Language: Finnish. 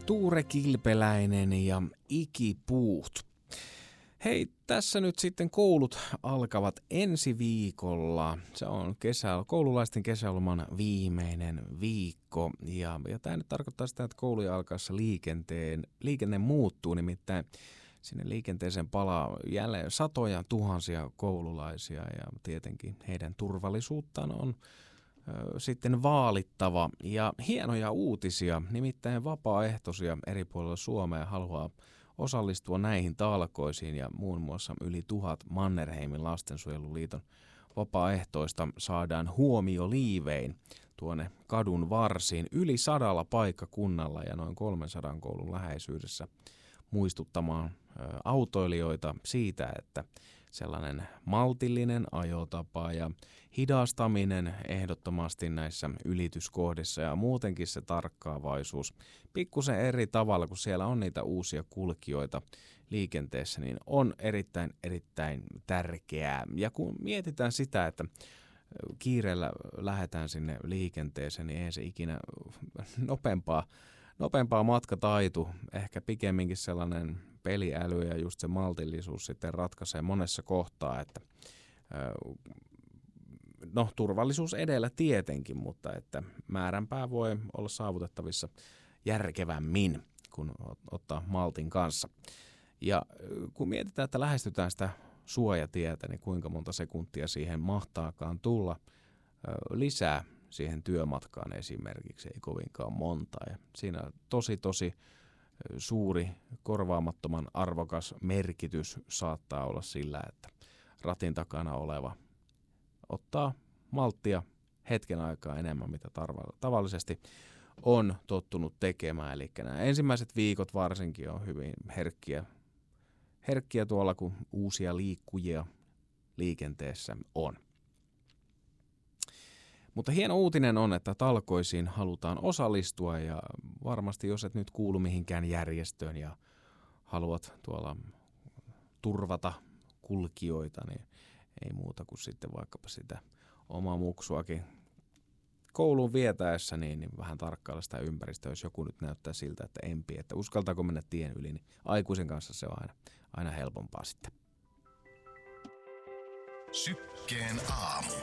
Tuure Kilpeläinen ja Ikipuut. Hei, tässä nyt sitten koulut alkavat ensi viikolla. Se on koululaisten kesäloman viimeinen viikko. Ja tämä nyt tarkoittaa sitä, että koulujen alkaessa liikenne muuttuu, nimittäin sinne liikenteeseen palaa jälleen satoja tuhansia koululaisia ja tietenkin heidän turvallisuuttaan on sitten vaalittava. Ja hienoja uutisia, nimittäin vapaaehtoisia eri puolilla Suomea haluaa osallistua näihin talkoisiin ja muun muassa yli 1000 Mannerheimin lastensuojeluliiton vapaaehtoista saadaan huomioliivein tuonne kadun varsiin yli 100 paikkakunnalla ja noin 300 koulun läheisyydessä muistuttamaan autoilijoita siitä, että sellainen maltillinen ajotapa ja hidastaminen ehdottomasti näissä ylityskohdissa ja muutenkin se tarkkaavaisuus pikkusen eri tavalla, kun siellä on niitä uusia kulkijoita liikenteessä, niin on erittäin tärkeää. Ja kun mietitään sitä, että kiireellä lähdetään sinne liikenteeseen, niin ei se ikinä nopeampaa matkataitu, ehkä pikemminkin sellainen peliäly ja just se maltillisuus sitten ratkaisee monessa kohtaa, että turvallisuus edellä tietenkin, mutta että määränpää voi olla saavutettavissa järkevämmin, kun ottaa maltin kanssa. Ja kun mietitään, että lähestytään sitä suojatietä, niin kuinka monta sekuntia siihen mahtaakaan tulla lisää siihen työmatkaan esimerkiksi, ei kovinkaan monta. Ja siinä tosi suuri, korvaamattoman arvokas merkitys saattaa olla sillä, että ratin takana oleva ottaa malttia hetken aikaa enemmän, mitä tavallisesti on tottunut tekemään. Eli nämä ensimmäiset viikot varsinkin on hyvin herkkiä tuolla, kun uusia liikkujia liikenteessä on. Mutta hieno uutinen on, että talkoisiin halutaan osallistua ja varmasti jos et nyt kuulu mihinkään järjestöön ja haluat tuolla turvata kulkijoita, niin ei muuta kuin sitten vaikkapa sitä omaa muksuakin kouluun vietäessä, niin vähän tarkkailla sitä ympäristöä, jos joku nyt näyttää siltä, että empii, että uskaltaako mennä tien yli, niin aikuisen kanssa se on aina helpompaa sitten. Sykkeen aamu.